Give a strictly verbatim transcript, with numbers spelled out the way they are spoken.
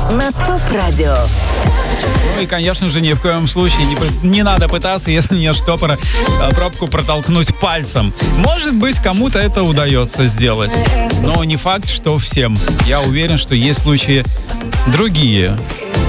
на ТОП-радио. Ну и, конечно же, ни в коем случае не, не надо пытаться, если нет штопора, пробку протолкнуть пальцем. Может быть, кому-то это удается сделать, но не факт, что всем. Я уверен, что есть случаи другие.